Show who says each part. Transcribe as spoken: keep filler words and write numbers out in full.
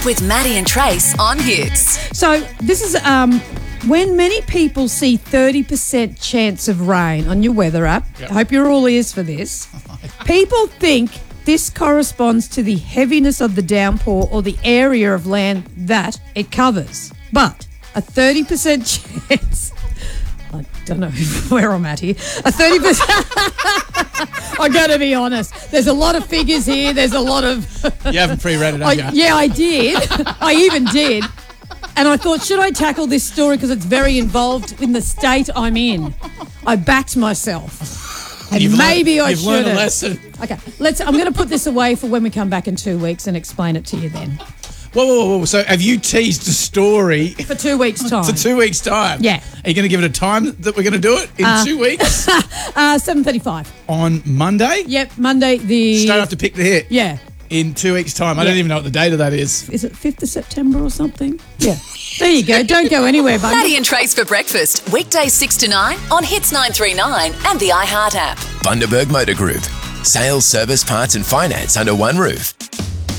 Speaker 1: with Maddie and Trace on Hits.
Speaker 2: So this is um, when many people see thirty percent chance of rain on your weather app. Yep. I hope you're all ears for this. People think this corresponds to the heaviness of the downpour or the area of land that it covers. But a thirty percent chance... I don't know where I'm at here. A thirty percent... I got to be honest. There's a lot of figures here. There's a lot of...
Speaker 3: You haven't pre-read it, have
Speaker 2: I,
Speaker 3: you?
Speaker 2: Yeah, I did. I even did. And I thought, should I tackle this story because it's very involved in the state I'm in? I backed myself. And
Speaker 3: you've
Speaker 2: maybe
Speaker 3: learned,
Speaker 2: I
Speaker 3: you've
Speaker 2: should
Speaker 3: learned a
Speaker 2: have.
Speaker 3: lesson.
Speaker 2: Okay, let's. I'm going to put this away for when we come back in two weeks and explain it to you then.
Speaker 3: Whoa, whoa, whoa. So have you teased a story
Speaker 2: For two weeks' time.
Speaker 3: for two weeks' time?
Speaker 2: Yeah.
Speaker 3: Are you going to give it a time that we're going to do it in
Speaker 2: Uh,
Speaker 3: two weeks?
Speaker 2: uh, seven thirty-five.
Speaker 3: On Monday?
Speaker 2: Yep, Monday the...
Speaker 3: Straight after Pick the Hit?
Speaker 2: Yeah.
Speaker 3: In two weeks' time. I
Speaker 2: Yeah.
Speaker 3: don't even know what the date of that is.
Speaker 2: Is it fifth of September or something? Yeah. There you go. Don't go anywhere, buddy.
Speaker 1: Maddie and Trace for breakfast. Weekdays six to nine on Hits nine three nine and the iHeart app.
Speaker 4: Bundaberg Motor Group. Sales, service, parts and finance under one roof.